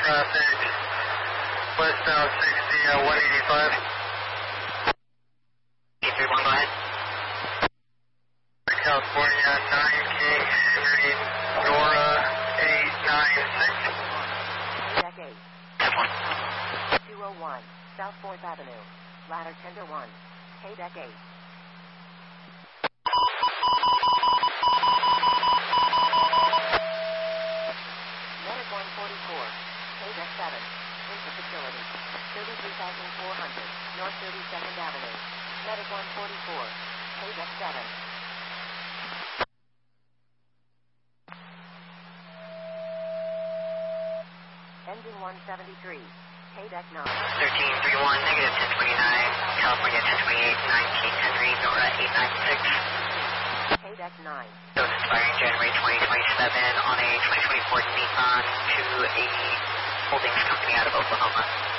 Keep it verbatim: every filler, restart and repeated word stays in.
traffic, westbound sixty at one eighty-five. eight three one, go ahead. California, nine King Henry, Nora, eight nine six. Deck eight. two oh one, South fourth Avenue, ladder ten to one, K Deck eight. Medic one forty-four, K Deck seven, into facility, thirty-three thousand four hundred, North thirty-second Avenue. Medic one forty-four, K Deck seven. Engine one seventy-three, K Deck nine. thirteen three one, negative ten twenty-nine, California ten twenty-eight, nine King Henry, Nora eight nine six. K Deck nine. Those expiring January twenty twenty-seven on a twenty twenty-four Nissan to a holdings company out of Oklahoma.